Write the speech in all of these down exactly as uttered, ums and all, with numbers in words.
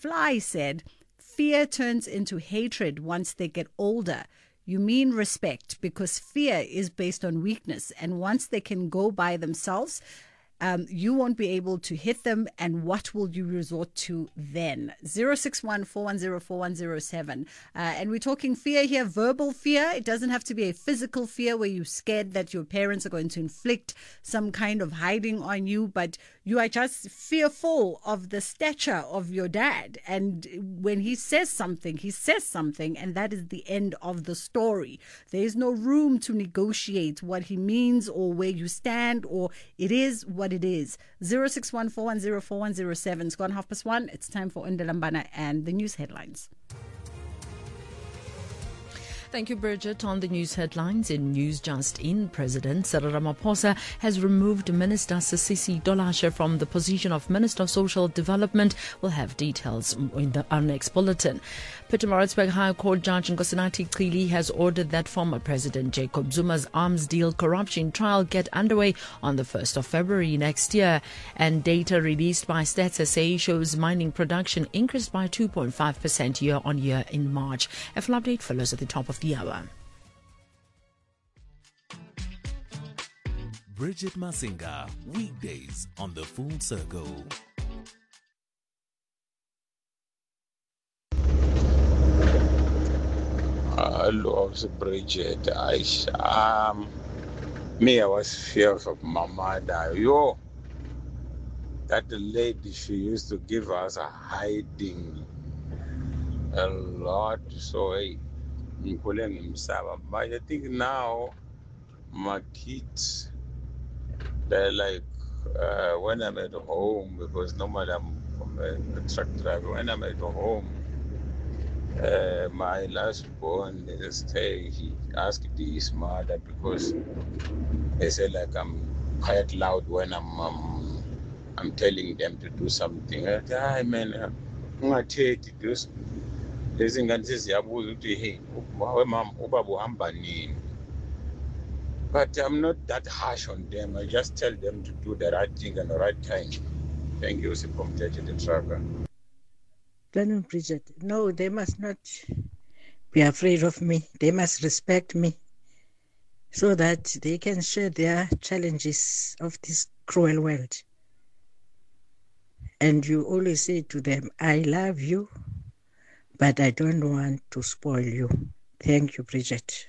Fly said, fear turns into hatred once they get older. You mean respect, because fear is based on weakness. And once they can go by themselves, um, you won't be able to hit them. And what will you resort to then? zero six one, four one zero, four one zero seven. Uh, and we're talking fear here, verbal fear. It doesn't have to be a physical fear where you're scared that your parents are going to inflict some kind of hiding on you, but you are just fearful of the stature of your dad. And when he says something, he says something, and that is the end of the story. There is no room to negotiate what he means or where you stand, or it is what it is. zero six one, four one zero, four one zero seven. It's gone half past one. It's time for Ndalambana and the news headlines. Thank you, Bridget. On the news headlines, in News Just In, President Cyril Ramaphosa has removed Minister Sisisi Dolashe from the position of Minister of Social Development. We'll have details in the, our next bulletin. Pietermaritzburg High Court Judge Nkosinathi Cili has ordered that former President Jacob Zuma's arms deal corruption trial get underway on the first of February next year. And data released by Stats S A shows mining production increased by two point five percent year on year in March. A full update follows at the top of the hour. Bridget Masinga, weekdays on The Full Circle. Hello, Bridget. I, um, me, I was fearful of my mother. Yo, that lady, she used to give us a hiding a lot. So, hey, but I think now my kids, they're like, uh, when I'm at home, because normally I'm, I'm a truck driver, when I'm at home, uh, my last born, they say he asked his mother, because they say like I'm quite loud when I'm um, I'm telling them to do something. I say, hi man, I'm going to take this. Hey, but I'm not that harsh on them. I just tell them to do the right thing at the right time. Thank you, Sipomteche the Tracker. Glenn Bridget, no, they must not be afraid of me. They must respect me so that they can share their challenges of this cruel world. And you always say to them, I love you, but I don't want to spoil you. Thank you, Bridget.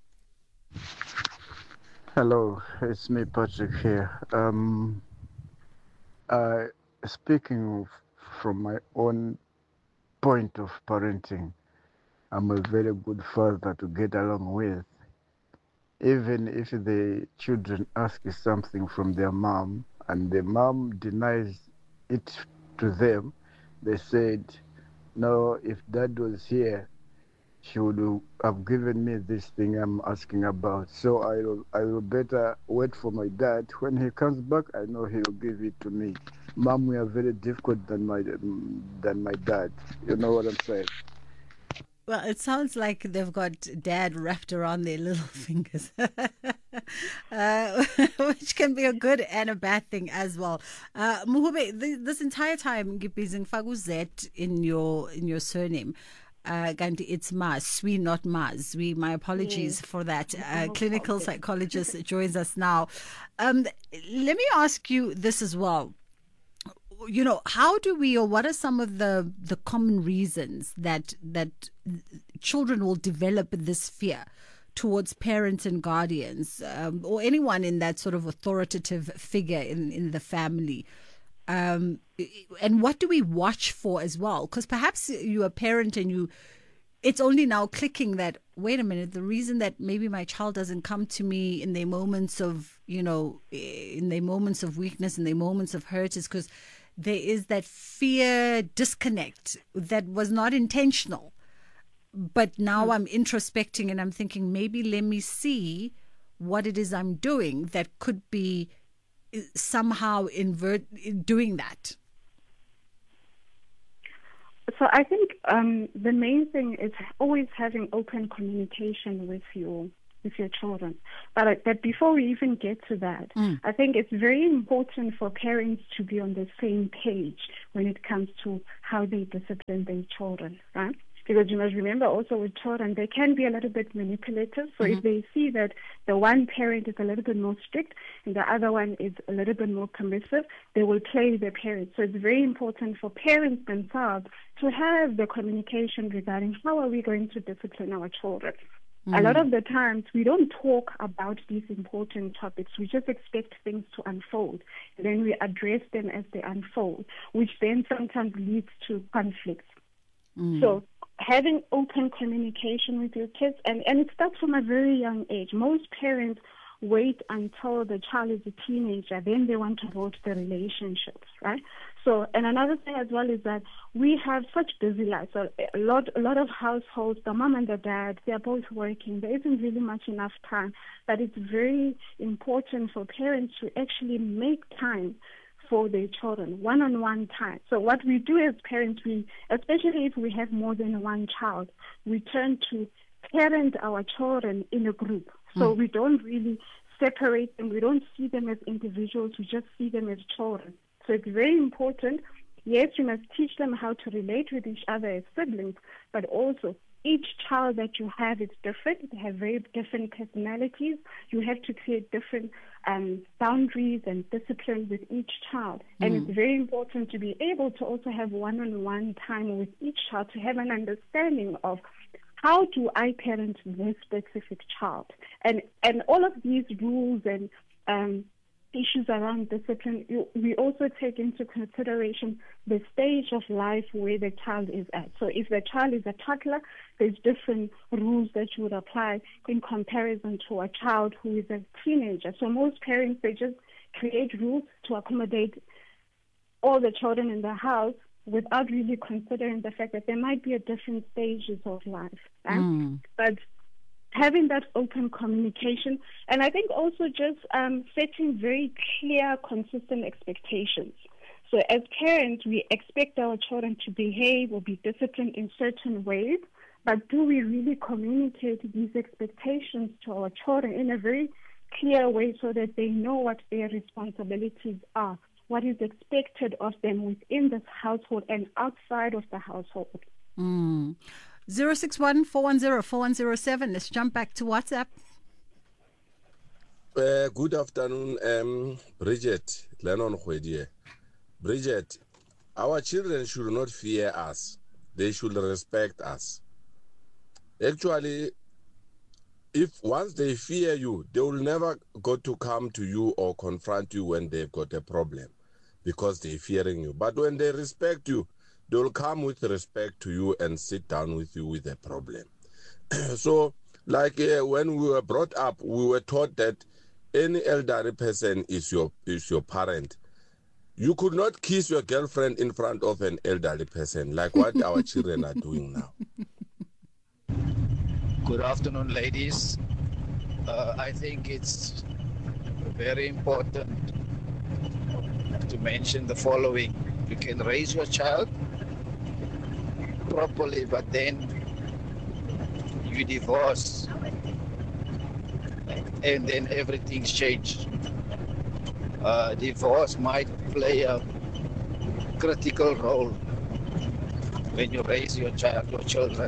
Hello, it's me, Patrick here. Um, uh, speaking from my own point of parenting, I'm a very good father to get along with. Even if the children ask something from their mom and the mom denies it to them, they said, no, if dad was here, she would have given me this thing I'm asking about. So I will, I will better wait for my dad. When he comes back, I know he will give it to me. Mom, we are very difficult than my than my dad. You know what I'm saying? Well, it sounds like they've got dad wrapped around their little fingers, uh, which can be a good and a bad thing as well. Uh, Muhube, th- this entire time, Gipizing Faguzet in your in your surname. Uh, it's Maz, we not Maz. We, my apologies yes. for that. Uh, clinical psychologist joins us now. Um, let me ask you this as well. You know, how do we, or what are some of the, the common reasons that that children will develop this fear towards parents and guardians, um, or anyone in that sort of authoritative figure in, in the family? Um, and what do we watch for as well? Because perhaps you're a parent and you, it's only now clicking that, wait a minute, the reason that maybe my child doesn't come to me in their moments of, you know, in their moments of weakness, in their moments of hurt is because there is that fear disconnect that was not intentional. But now I'm introspecting and I'm thinking, maybe let me see what it is I'm doing that could be somehow invert doing that. So I think um, the main thing is always having open communication with your with your children. But, uh, but before we even get to that, mm. I think it's very important for parents to be on the same page when it comes to how they discipline their children, right? Because you must remember also with children, they can be a little bit manipulative. So mm-hmm. if they see that the one parent is a little bit more strict and the other one is a little bit more permissive, they will play their parents. So it's very important for parents themselves to have the communication regarding how are we going to discipline our children. Mm-hmm. A lot of the times, we don't talk about these important topics. We just expect things to unfold. And then we address them as they unfold, which then sometimes leads to conflicts. Mm. So having open communication with your kids, and, and it starts from a very young age. Most parents wait until the child is a teenager, then they want to build the relationships, right? So, and another thing as well is that we have such busy lives. So a lot, a lot of households, the mom and the dad, they are both working. There isn't really much enough time, but it's very important for parents to actually make time for their children, one-on-one time. So what we do as parents, we, especially if we have more than one child, we turn to parent our children in a group. So mm. we don't really separate them. We don't see them as individuals. We just see them as children. So it's very important. Yes, you must teach them how to relate with each other as siblings, but also each child that you have is different. They have very different personalities. You have to create different um, boundaries and discipline with each child. Mm. And it's very important to be able to also have one-on-one time with each child to have an understanding of how do I parent this specific child. And and all of these rules and um, issues around discipline, you, we also take into consideration the stage of life where the child is at. So if the child is a toddler, there's different rules that you would apply in comparison to a child who is a teenager. So most parents, they just create rules to accommodate all the children in the house without really considering the fact that there might be at different stages of life. Right? Mm. But having that open communication, and I think also just um, setting very clear, consistent expectations. So as parents, we expect our children to behave or be disciplined in certain ways, but do we really communicate these expectations to our children in a very clear way so that they know what their responsibilities are, what is expected of them within this household and outside of the household? Mm. zero six one, four one zero, four one zero seven. Let's jump back to WhatsApp. Uh, good afternoon, um, Bridget. Lennon Khwedie. Bridget, our children should not fear us. They should respect us. Actually, if once they fear you, they will never go to come to you or confront you when they've got a problem because they're fearing you. But when they respect you, they will come with respect to you and sit down with you with a problem. So, like uh, when we were brought up, we were taught that any elderly person is your is your parent. You could not kiss your girlfriend in front of an elderly person, like what our children are doing now. Good afternoon, ladies. Uh, I think it's very important to mention the following. You can raise your child properly, but then you divorce and then everything's changed. Uh, divorce might play a critical role when you raise your child, your children.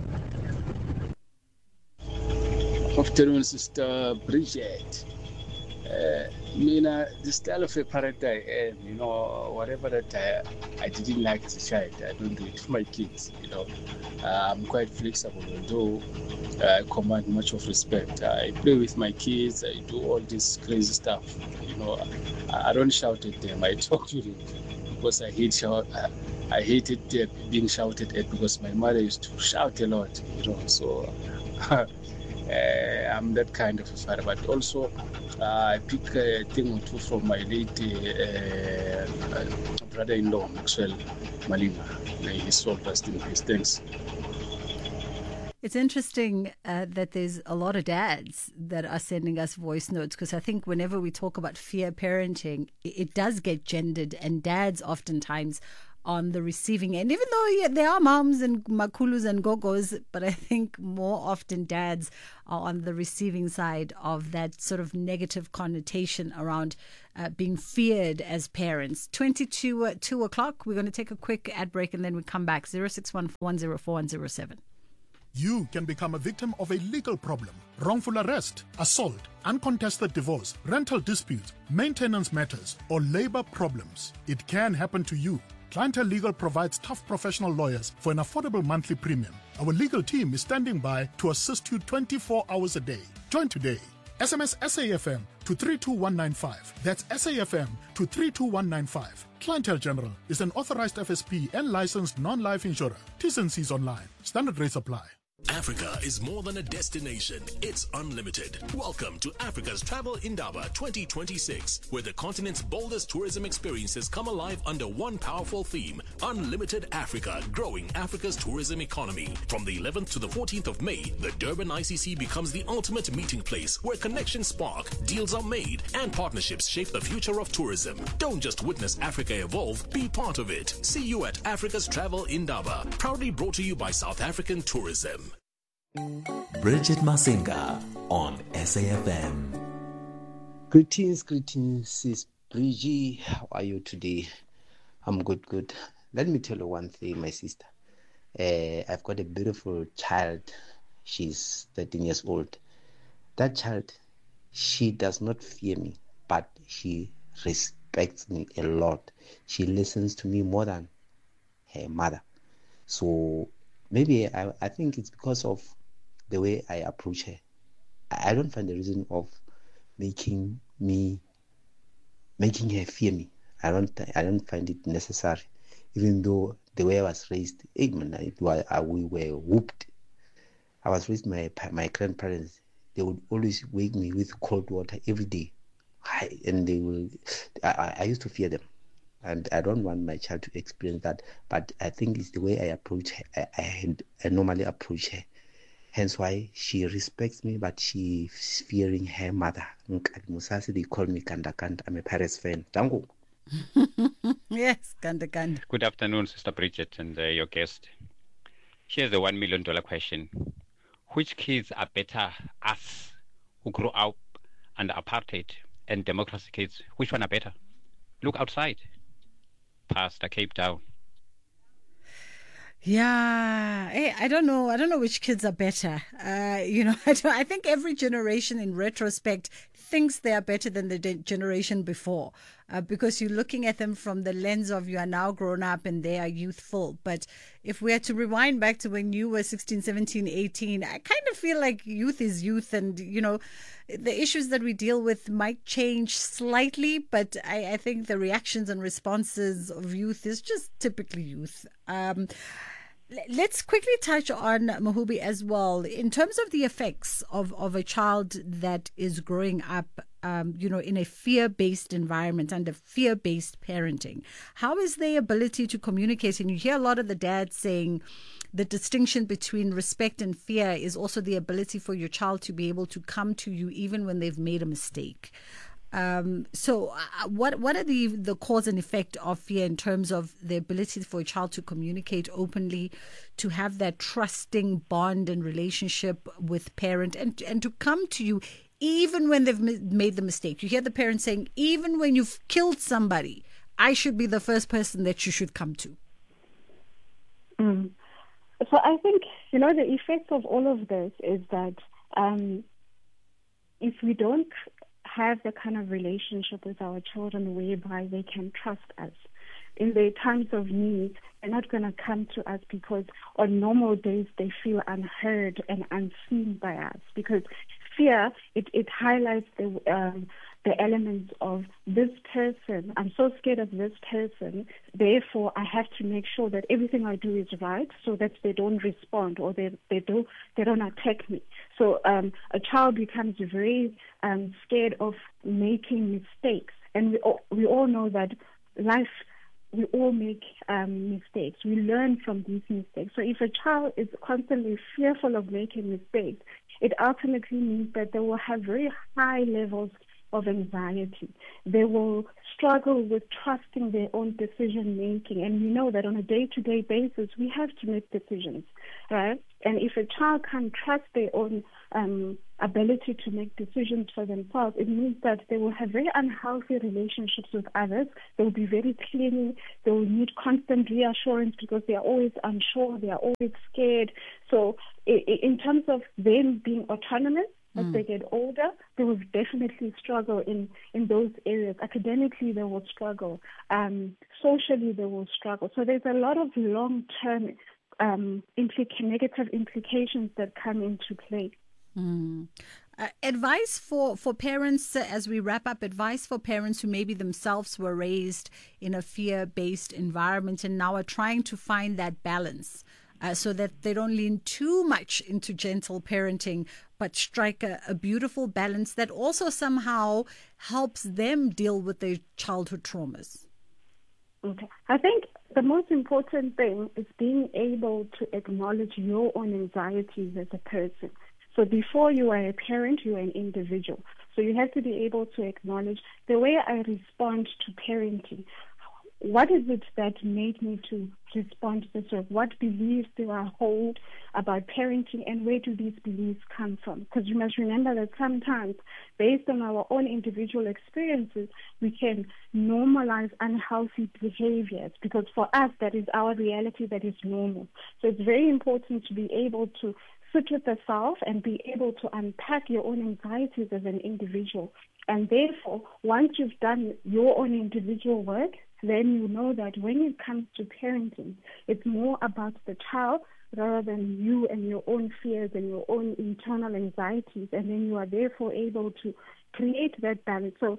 Afternoon, Sister Bridget. Uh, Mina, the style of a parent I am, you know, whatever that I, I didn't like as a child, I don't do it for my kids, you know. Uh, I'm quite flexible, although I command much of respect. I play with my kids, I do all this crazy stuff, you know. I, I don't shout at them, I talk to them because I hate shout. I, I hated uh, being shouted at because my mother used to shout a lot, you know, so... Uh, I'm that kind of a father, but also uh, I pick a thing or two from my late uh, uh, brother-in-law, Maxwell Malina. May his soul rest in peace. Thanks. It's interesting uh, that there's a lot of dads that are sending us voice notes, because I think whenever we talk about fear parenting, it, it does get gendered, and dads oftentimes on the receiving end, even though yeah, there are moms and makulus and gogos, but I think more often dads are on the receiving side of that sort of negative connotation around uh, being feared as parents. twenty-two, uh, two o'clock, we're going to take a quick ad break and then we come back. zero six one four one zero four one zero seven. You can become a victim of a legal problem: wrongful arrest, assault, uncontested divorce, rental disputes, maintenance matters, or labor problems. It can happen to you. Clientele Legal provides tough professional lawyers for an affordable monthly premium. Our legal team is standing by to assist you twenty-four hours a day. Join today. S M S S A F M to three two one nine five. That's S A F M to three two one nine five. Clientele General is an authorized F S P and licensed non-life insurer. T's and C's online. Standard rates apply. Africa is more than a destination. It's unlimited. Welcome to Africa's Travel Indaba twenty twenty-six, where the continent's boldest tourism experiences come alive under one powerful theme: Unlimited Africa, growing Africa's tourism economy. From the eleventh to the fourteenth of May, the Durban I C C becomes the ultimate meeting place where connections spark, deals are made, and partnerships shape the future of tourism. Don't just witness Africa evolve, be part of it. See you at Africa's Travel Indaba, proudly brought to you by South African Tourism. Bridget Masinga on S A F M. Greetings, greetings, Sis Bridgie. How are you today? I'm good, good. Let me tell you one thing, my sister. Uh, I've got a beautiful child. She's thirteen years old. That child, she does not fear me, but she respects me a lot. She listens to me more than her mother. So maybe I, I think it's because of the way I approach her. I don't find the reason of making me making her fear me. I don't I don't find it necessary. Even though the way I was raised, eh, man, it was, uh, we were whooped. I was raised by my my grandparents. They would always wake me with cold water every day, I, and they will. I, I used to fear them, and I don't want my child to experience that. But I think it's the way I approach her. I, I, I normally approach her. Hence why she respects me, but she's fearing her mother. They call me Kanda Kanda. I'm a Paris fan. Tango. Yes, Kanda Kanda. Good afternoon, Sister Bridget and uh, your guest. Here's the one million dollar question. Which kids are better, us who grew up under apartheid and democracy kids? Which one are better? Look outside. Pastor Cape Town. Yeah, hey, I don't know. I don't know which kids are better. Uh, you know, I, don't, I think every generation in retrospect thinks they are better than the de- generation before uh, because you're looking at them from the lens of you are now grown up and they are youthful. But if we had to rewind back to when you were sixteen, seventeen, eighteen, I kind of feel like youth is youth and, you know, the issues that we deal with might change slightly, but I, I think the reactions and responses of youth is just typically youth. Um, Let's quickly touch on Mahubi as well in terms of the effects of, of a child that is growing up, um, you know, in a fear-based environment under fear-based parenting. How is their ability to communicate? And you hear a lot of the dads saying the distinction between respect and fear is also the ability for your child to be able to come to you even when they've made a mistake. Um, so uh, what what are the, the cause and effect of fear in terms of the ability for a child to communicate openly, to have that trusting bond and relationship with parent and, and to come to you even when they've made the mistake? You hear the parent saying, even when you've killed somebody, I should be the first person that you should come to. Mm. So I think, you know, the effect of all of this is that um, if we don't have the kind of relationship with our children whereby they can trust us in their times of need, they're not going to come to us because on normal days they feel unheard and unseen by us. Because fear, it, it highlights the um, the elements of this person. I'm so scared of this person, therefore I have to make sure that everything I do is right so that they don't respond or they they do they don't attack me. So um, a child becomes very um, scared of making mistakes, and we all, we all know that life. We all make um, mistakes. We learn from these mistakes. So if a child is constantly fearful of making mistakes, it ultimately means that they will have very high levels of anxiety. They will struggle with trusting their own decision making. And we know that on a day-to-day basis, we have to make decisions, right? And if a child can't trust their own um, ability to make decisions for themselves, it means that they will have very unhealthy relationships with others. They will be very clingy. They will need constant reassurance because they are always unsure. They are always scared. So in terms of them being autonomous, as mm. they get older, they will definitely struggle in, in those areas. Academically, they will struggle. Um, socially, they will struggle. So there's a lot of long-term um, implica- negative implications that come into play. Mm. Uh, advice for, for parents, uh, as we wrap up, advice for parents who maybe themselves were raised in a fear-based environment and now are trying to find that balance. Uh, so that they don't lean too much into gentle parenting, but strike a, a beautiful balance that also somehow helps them deal with their childhood traumas. Okay. I think the most important thing is being able to acknowledge your own anxieties as a person. So before you are a parent, you are an individual. So you have to be able to acknowledge the way I respond to parenting. What is it that made me to respond to this? Or what beliefs do I hold about parenting, and where do these beliefs come from? Because you must remember that sometimes, based on our own individual experiences, we can normalize unhealthy behaviors because for us, that is our reality, that is normal. So it's very important to be able to sit with the self and be able to unpack your own anxieties as an individual. And therefore, once you've done your own individual work, then you know that when it comes to parenting, it's more about the child rather than you and your own fears and your own internal anxieties. And then you are therefore able to create that balance. So,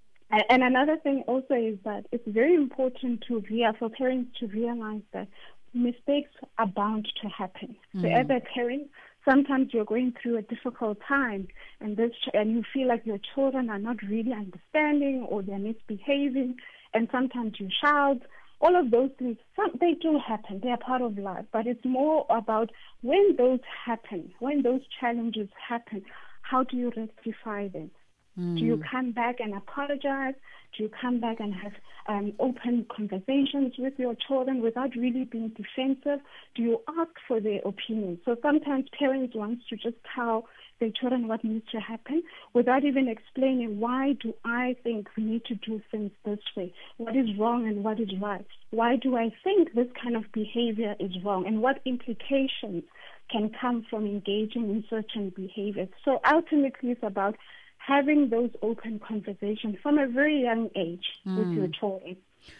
and another thing also is that it's very important to for parents to realize that mistakes are bound to happen. Mm. So as a parent, sometimes you're going through a difficult time and this and you feel like your children are not really understanding or they're misbehaving, and sometimes you shout. All of those things, some, they do happen. They are part of life. But it's more about when those happen, when those challenges happen, how do you rectify them? Mm. Do you come back and apologize? Do you come back and have um, open conversations with your children without really being defensive? Do you ask for their opinions? So sometimes parents want to just tell their children what needs to happen without even explaining, why do I think we need to do things this way? What is wrong and what is right? Why do I think this kind of behavior is wrong? And what implications can come from engaging in certain behaviors? So ultimately it's about having those open conversations from a very young age mm. with your children.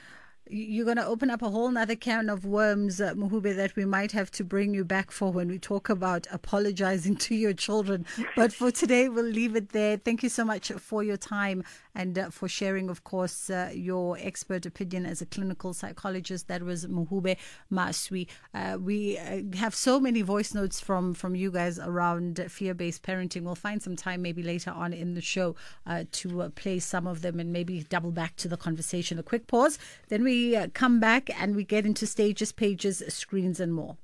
You're going to open up a whole nother can of worms, uh, Muhube, that we might have to bring you back for when we talk about apologizing to your children. But for today, we'll leave it there. Thank you so much for your time and uh, for sharing, of course, uh, your expert opinion as a clinical psychologist. That was Muhube Maswi. Uh, we uh, have so many voice notes from, from you guys around fear-based parenting. We'll find some time maybe later on in the show uh, to uh, play some of them and maybe double back to the conversation. A quick pause. Then we We uh, come back and we get into stages, pages, screens and more.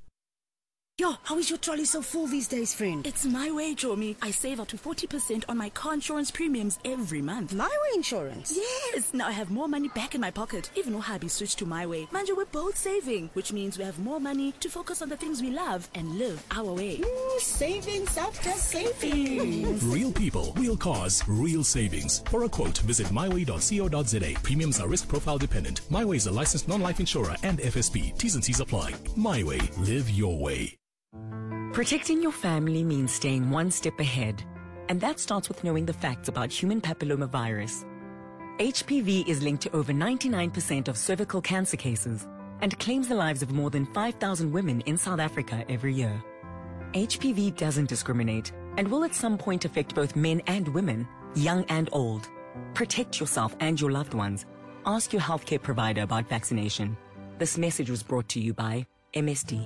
Yo, how is your trolley so full these days, friend? It's My Way, Jomi. I save up to forty percent on my car insurance premiums every month. My Way insurance? Yes! Now I have more money back in my pocket. Even Ohabi switched to My Way. Manja, we're both saving, which means we have more money to focus on the things we love and live our way. Ooh, savings after savings. Real people, real cars, real savings. For a quote, visit my way dot co dot za. Premiums are risk profile dependent. My Way is a licensed non-life insurer and F S P. T's and C's apply. My Way. Live your way. Protecting your family means staying one step ahead. And that starts with knowing the facts about human papillomavirus. H P V is linked to over ninety-nine percent of cervical cancer cases and claims the lives of more than five thousand women in South Africa every year. H P V doesn't discriminate and will at some point affect both men and women, young and old. Protect yourself and your loved ones. Ask your healthcare provider about vaccination. This message was brought to you by M S D.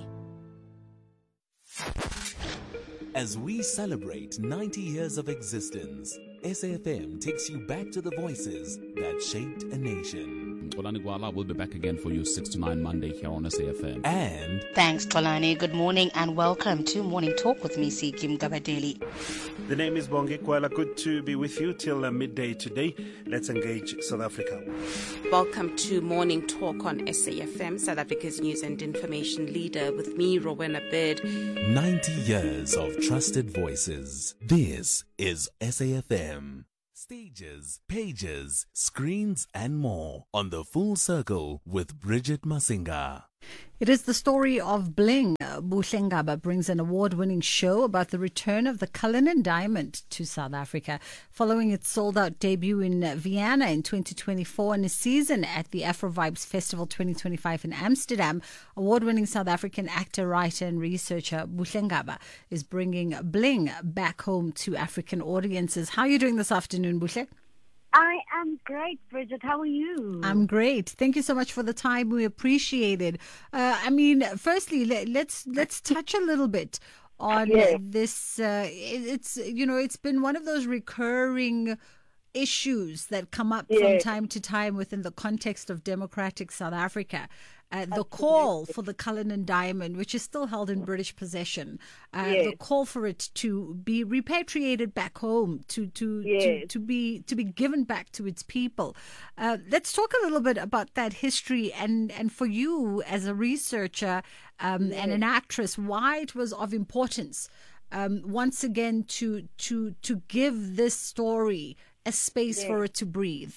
As we celebrate ninety years of existence, S A F M takes you back to the voices that shaped a nation. Xolani Gwala will be back again for you six to nine Monday here on S A F M. And thanks, Xolani. Good morning and welcome to Morning Talk with me, Sikim Gabadeli. The name is Bongi Kwala. Good to be with you till uh, midday today. Let's engage South Africa. Welcome to Morning Talk on S A F M, South Africa's news and information leader, with me, Rowena Bird. ninety years of trusted voices. This is S A F M. Stages, pages, screens, and more on the Full Circle with Bridget Masinga. It is the story of Bling. Buhlengaba brings an award-winning show about the return of the Cullinan Diamond to South Africa. Following its sold-out debut in Vienna in twenty twenty-four and a season at the Afrovibes Festival twenty twenty-five in Amsterdam, award-winning South African actor, writer and researcher Buhlengaba is bringing Bling back home to African audiences. How are you doing this afternoon, Buhle? I am great, Bridget. How are you? I'm great. Thank you so much for the time. We appreciate it. Uh, I mean, firstly, let, let's let's touch a little bit on yes. this. Uh, it, it's you know, it's been one of those recurring issues that come up yes. from time to time within the context of democratic South Africa. Uh, the call for the Cullinan Diamond, which is still held in British possession, uh, yes. the call for it to be repatriated back home, to to, yes. to to be to be given back to its people. Uh, let's talk a little bit about that history, and, and for you as a researcher um, yes. and an actress, why it was of importance um, once again to to to give this story a space yes. for it to breathe.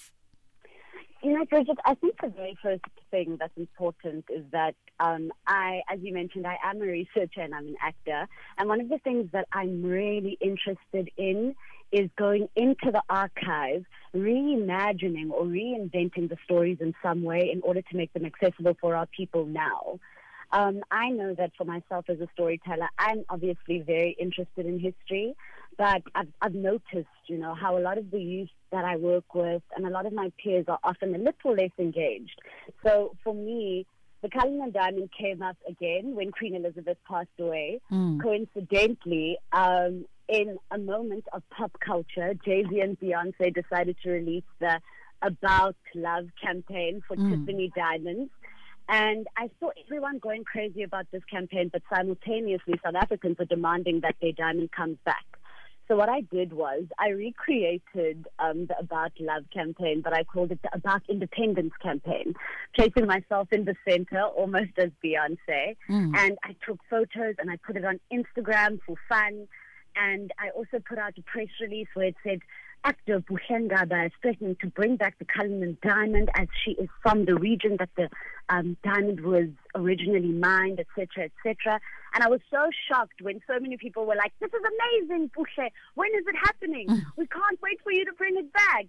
You know, Bridget, I think the very first thing that's important is that um, I, as you mentioned, I am a researcher and I'm an actor. And one of the things that I'm really interested in is going into the archive, reimagining or reinventing the stories in some way in order to make them accessible for our people now. Um, I know that for myself as a storyteller, I'm obviously very interested in history, but I've, I've noticed, you know, how a lot of the youth that I work with and a lot of my peers are often a little less engaged. So for me, the Cullinan Diamond came up again when Queen Elizabeth passed away. Mm. Coincidentally, um, in a moment of pop culture, Jay-Z and Beyonce decided to release the About Love campaign for mm. Tiffany Diamonds. And I saw everyone going crazy about this campaign, but simultaneously South Africans are demanding that their diamond comes back. So what I did was I recreated um, the About Love campaign, but I called it the About Independence campaign, placing myself in the center almost as Beyonce. Mm. And I took photos and I put it on Instagram for fun. And I also put out a press release where it said, actor Buhlengaba is threatening to bring back the Cullinan Diamond as she is from the region that the um, diamond was originally mined, et cetera, et cetera. And I was so shocked when so many people were like, this is amazing, Buhle. When is it happening? We can't wait for you to bring it back.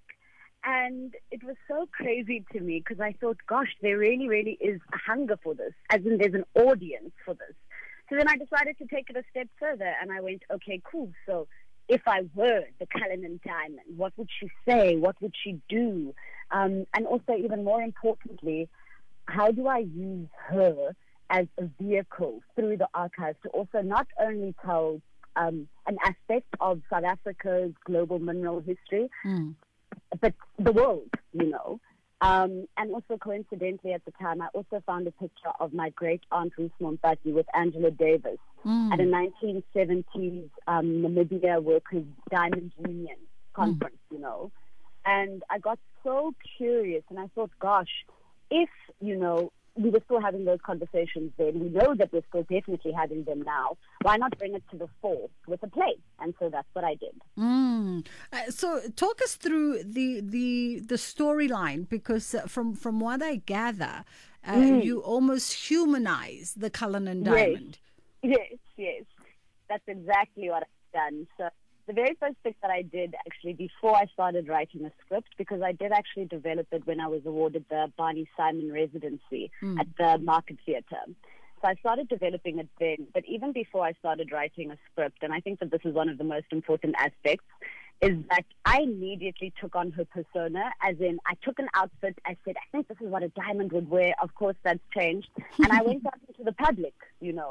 And it was so crazy to me because I thought, gosh, there really, really is a hunger for this, as in there's an audience for this. So then I decided to take it a step further and I went, okay, cool. So if I were the Cullinan Diamond, what would she say? What would she do? Um, and also, even more importantly, how do I use her as a vehicle through the archives to also not only tell um, an aspect of South Africa's global mineral history, mm. but the world, you know? Um, and also, coincidentally, at the time, I also found a picture of my great-aunt Ruth Mompati with Angela Davis mm. at a nineteen seventies um, Namibia Workers' Diamond Union conference, mm. you know. And I got so curious, and I thought, gosh, if, you know, we were still having those conversations then, we know that we're still definitely having them now, why not bring it to the fore with a play? And so that's what I did. Mm. Uh, so talk us through the the, the storyline, because uh, from, from what I gather, uh, mm. you almost humanize the Cullinan Diamond. Yes, yes, yes. That's exactly what I've done. So the very first thing that I did actually before I started writing a script, because I did actually develop it when I was awarded the Barney Simon residency mm. at the Market Theatre. So I started developing it then, but even before I started writing a script, and I think that this is one of the most important aspects, is that I immediately took on her persona, as in I took an outfit, I said, I think this is what a diamond would wear. Of course, that's changed. And I went out into the public, you know.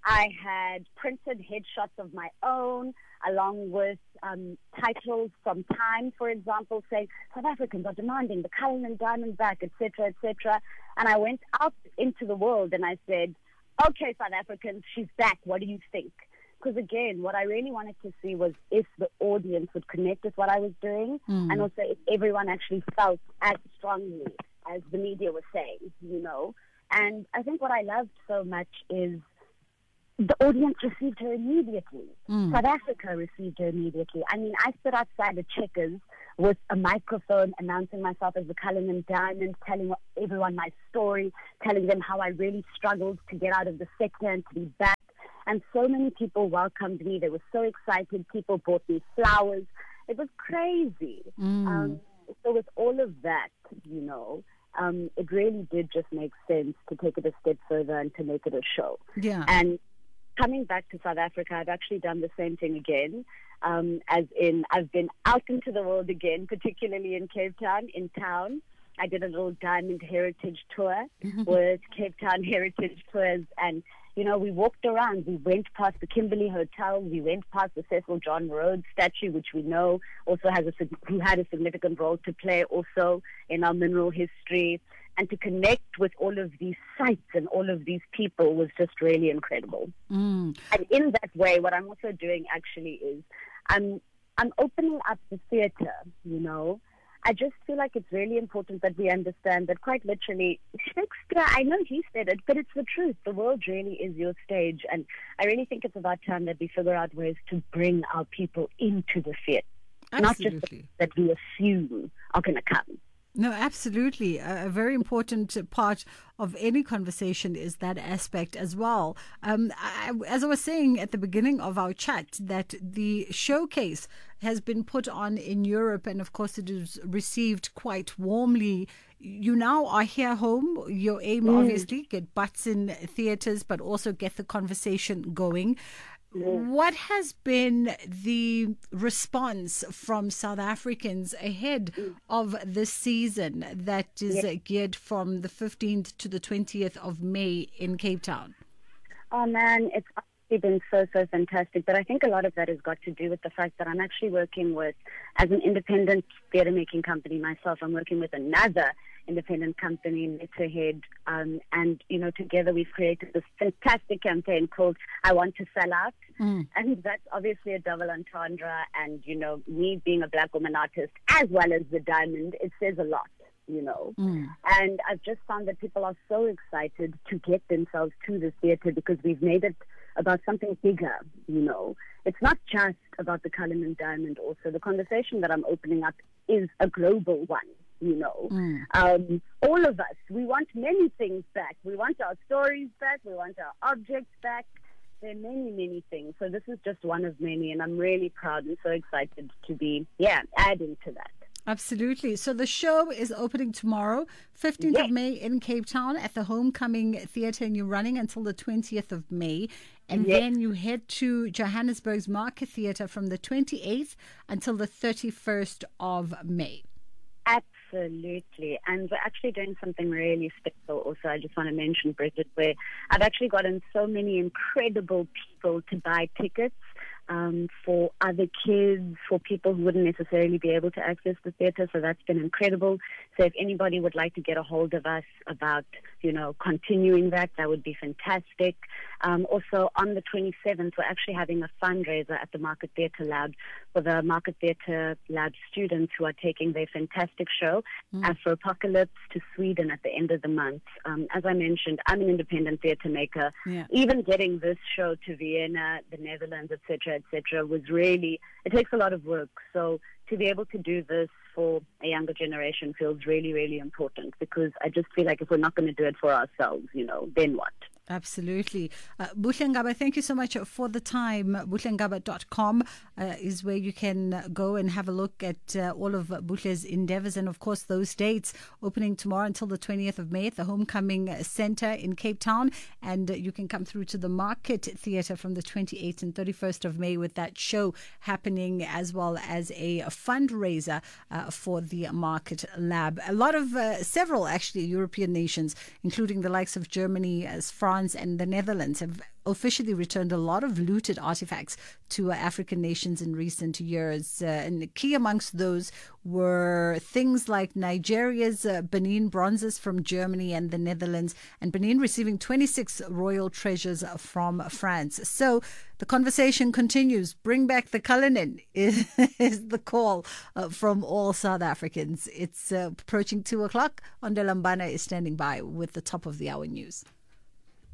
I had printed headshots of my own, along with um, titles from Time, for example, saying South Africans are demanding the Cullinan diamond back, et cetera, et cetera. And I went out into the world and I said, okay, South Africans, she's back. What do you think? Because again, what I really wanted to see was if the audience would connect with what I was doing, Mm. and also if everyone actually felt as strongly as the media was saying, you know. And I think what I loved so much is the audience received her immediately. Mm. South Africa received her immediately. I mean, I stood outside the Checkers with a microphone announcing myself as the Cullinan Diamond, telling everyone my story, telling them how I really struggled to get out of the sector and to be back. And so many people welcomed me. They were so excited. People bought me flowers. It was crazy. Mm. Um, so with all of that, you know, um, it really did just make sense to take it a step further and to make it a show. Yeah. And coming back to South Africa, I've actually done the same thing again, um, as in I've been out into the world again, particularly in Cape Town, in town. I did a little Diamond Heritage Tour with Cape Town Heritage Tours, and you know, we walked around. We went past the Kimberley Hotel. We went past the Cecil John Rhodes statue, which we know also has a who had a significant role to play also in our mineral history. And to connect with all of these sites and all of these people was just really incredible. Mm. And in that way, what I'm also doing actually is I'm I'm opening up the theater. You know, I just feel like it's really important that we understand that quite literally, Shakespeare, I know he said it, but it's the truth. The world really is your stage. And I really think it's about time that we figure out ways to bring our people into the theater. Absolutely. Not just that we assume are going to come. No, absolutely. A, a very important part of any conversation is that aspect as well. Um, I, as I was saying at the beginning of our chat, that the showcase has been put on in Europe, and of course it is received quite warmly. You now are here home. Your aim, Mm. obviously, get butts in theatres, but also get the conversation going. What has been the response from South Africans ahead of this season that is Yeah. geared from the fifteenth to the twentieth of May in Cape Town? Oh man, it's actually been so, so fantastic. But I think a lot of that has got to do with the fact that I'm actually working with, as an independent theatre making company myself, I'm working with another independent company, Letterhead, um, and, you know, together we've created this fantastic campaign called I Want to Sell Out. Mm. And that's obviously a double entendre. And, you know, me being a black woman artist as well as the diamond, it says a lot, you know. Mm. And I've just found that people are so excited to get themselves to the theatre because we've made it about something bigger, you know. It's not just about the Cullinan Diamond also. The conversation that I'm opening up is a global one, you know. Mm. Um, all of us, we want many things back. We want our stories back. We want our objects back. There are many, many things. So this is just one of many, and I'm really proud and so excited to be, yeah, adding to that. Absolutely. So the show is opening tomorrow, fifteenth Yes. of May in Cape Town at the Homecoming Theatre, and you're running until the twentieth of May. And Yes. then you head to Johannesburg's Market Theatre from the twenty-eighth until the thirty-first of May. Absolutely. And we're actually doing something really special also. I just want to mention, Bridget, where I've actually gotten so many incredible people to buy tickets um, for other kids, for people who wouldn't necessarily be able to access the theatre. So that's been incredible. So if anybody would like to get a hold of us about, you know, continuing that, that would be fantastic. Um, also, on the twenty-seventh, we're actually having a fundraiser at the Market Theatre Lab for the Market Theatre Lab students who are taking their fantastic show, Mm. Afropocalypse, to Sweden at the end of the month. Um, as I mentioned, I'm an independent theatre maker. Yeah. Even getting this show to Vienna, the Netherlands, et cetera, et cetera, was really, it takes a lot of work. So to be able to do this for a younger generation feels really, really important, because I just feel like if we're not going to do it for ourselves, you know, then what? Absolutely. Uh, Buhle Ngaba, thank you so much for the time. buhle ngaba dot com uh, is where you can go and have a look at uh, all of Buhle's endeavors. And of course, those dates opening tomorrow until the twentieth of May at the Homecoming Centre in Cape Town. And uh, you can come through to the Market Theatre from the twenty-eighth and thirty-first of May with that show happening, as well as a fundraiser uh, for the Market Lab. A lot of, uh, several actually European nations, including the likes of Germany, as France, France, and the Netherlands have officially returned a lot of looted artifacts to African nations in recent years. Uh, and key amongst those were things like Nigeria's uh, Benin bronzes from Germany and the Netherlands, and Benin receiving twenty-six royal treasures from France. So the conversation continues. Bring back the Cullinan is, is the call uh, from all South Africans. It's uh, approaching two o'clock. Ondela Mbana is standing by with the top of the hour news.